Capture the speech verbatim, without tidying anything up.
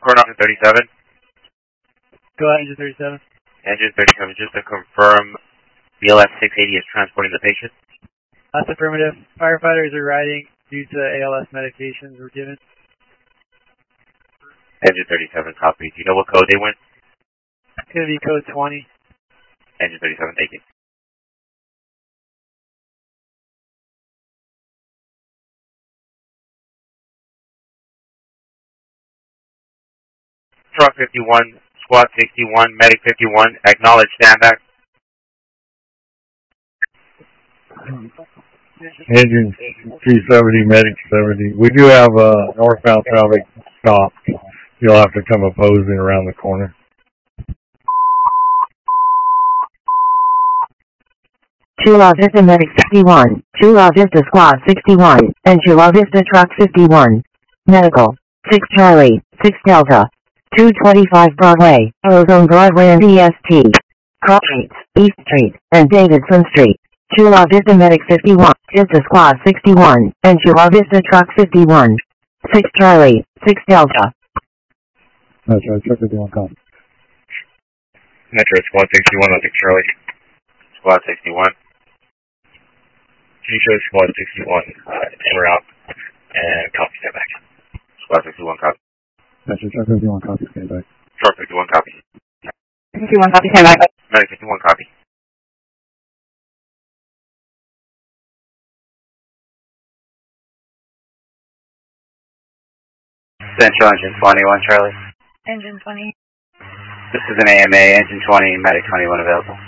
Coronado thirty-seven. Go ahead, engine thirty-seven. Engine thirty-seven, just to confirm, B L S six eighty is transporting the patient. That's affirmative. Firefighters are riding due to A L S medications were given. Engine thirty-seven, copy. Do you know what code they went? It's going to be code twenty. Engine thirty-seven, thank you. Truck fifty-one, Squad sixty-one, Medic fifty-one, acknowledge standback. Engine three seventy, Medic seventy. We do have uh, northbound traffic stopped. You'll have to come opposing around the corner. Chula Vista Medic fifty-one, Chula Vista Squad sixty-one, and Chula Vista Truck fifty-one. Medical, six Charlie, six Delta. two twenty-five Broadway, Ozone Broadway and E S T. Cross Streets, East Street, and Davidson Street. Chula Vista Medic fifty-one, Vista Squad sixty-one, and Chula Vista Truck fifty-one. six Charlie, six Delta. That's right, Truck fifty-one, copy. Metro Squad sixty-one on six Charlie. Squad sixty-one. Can you show Squad sixty-one uh, en route and copy standback? Squad sixty-one, copy. That's right, Truck fifty-one, copy, standback. Truck fifty-one, copy. fifty-one, copy, standback. Medic fifty-one, copy. Central Engine twenty-one, Charlie. Engine twenty. This is an A M A, Engine twenty, Medic twenty-one available.